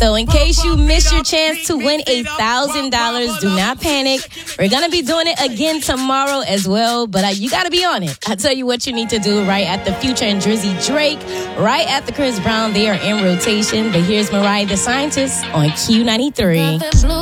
So in case you missed your chance to win $1,000, do not panic. We're going to be doing it again tomorrow as well, but you got to be on it. I'll tell you what you need to do right at the Future and Drizzy Drake, right at the Chris Brown. They are in rotation, but here's Mariah the Scientist on Q93.